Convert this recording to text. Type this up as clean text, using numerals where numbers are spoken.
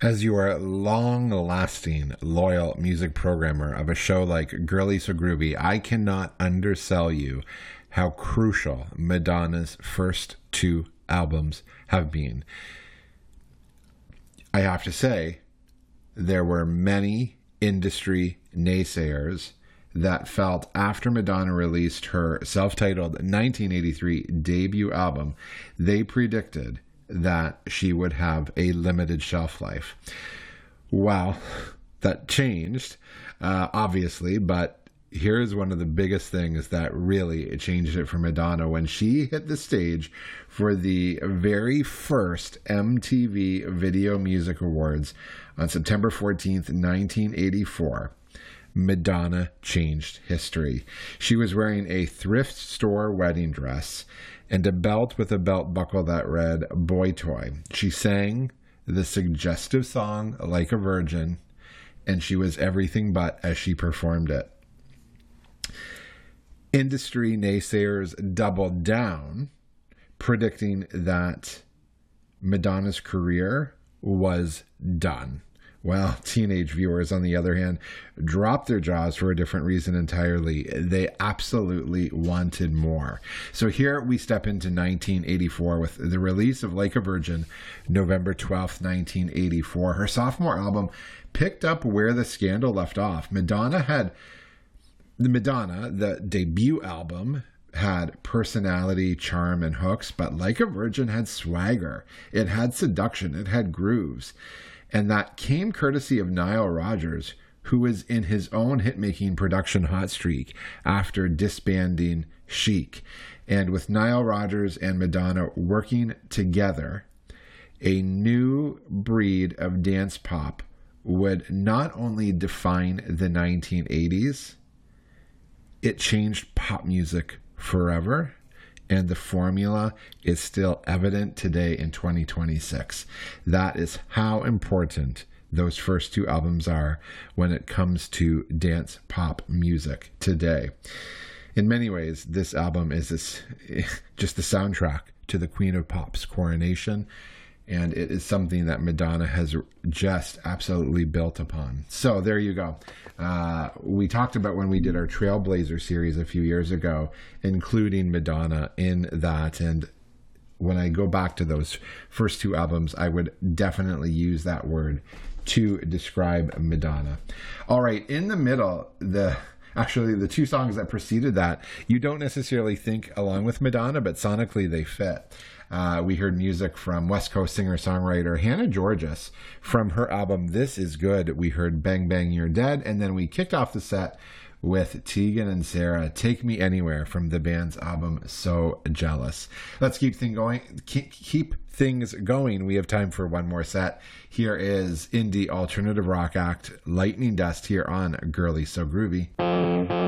As your long-lasting, loyal music programmer of a show like Girly So Groovy, I cannot undersell you how crucial Madonna's first two albums have been. I have to say, there were many industry naysayers that felt after Madonna released her self-titled 1983 debut album, they predicted that she would have a limited shelf life. Well, that changed, obviously, but here's one of the biggest things that really changed it for Madonna when she hit the stage for the very first MTV Video Music Awards on September 14th, 1984. Madonna changed history. She was wearing a thrift store wedding dress and a belt with a belt buckle that read "Boy Toy." She sang the suggestive song Like a Virgin, and she was everything but as she performed it. Industry naysayers doubled down, predicting that Madonna's career was done. Well, teenage viewers, on the other hand, dropped their jaws for a different reason entirely. They absolutely wanted more. So here we step into 1984 with the release of Like a Virgin, November 12th, 1984. Her sophomore album picked up where the scandal left off. Madonna, the debut album, had personality, charm, and hooks, but Like a Virgin had swagger. It had seduction. It had grooves. And that came courtesy of Nile Rodgers, who was in his own hit-making production hot streak after disbanding Chic. And with Nile Rodgers and Madonna working together, a new breed of dance pop would not only define the 1980s, it changed pop music forever. And the formula is still evident today in 2026. That is how important those first two albums are when it comes to dance pop music today. In many ways, this album is just the soundtrack to the Queen of Pop's coronation, and it is something that Madonna has just absolutely built upon. So there you go. We talked about when we did our Trailblazer series a few years ago, including Madonna in that. And when I go back to those first two albums, I would definitely use that word to describe Madonna. All right, in the middle, the two songs that preceded that, you don't necessarily think along with Madonna, but sonically they fit. We heard music from West Coast singer-songwriter Hannah Georgas. From her album This Is Good, we heard Bang Bang You're Dead, and then we kicked off the set with Tegan and Sara, Take Me Anywhere, from the band's album So Jealous. Let's keep things going. We have time for one more set. Here is indie alternative rock act Lightning Dust here on Girly So Groovy.